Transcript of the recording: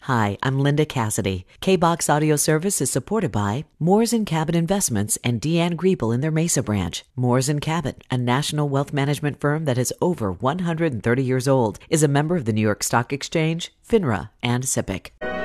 Hi, I'm Linda Cassidy. K-Box Audio Service is supported by Moores & Cabot Investments and Deanne Griebel in their Mesa branch. Moores & Cabot, a national wealth management firm that is over 130 years old, is a member of the New York Stock Exchange, FINRA, and SIPC.